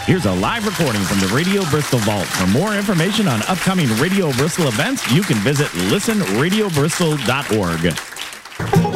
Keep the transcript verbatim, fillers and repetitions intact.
Here's a live recording from the Radio Bristol Vault. For more information on upcoming Radio Bristol events, you can visit listen radio bristol dot org.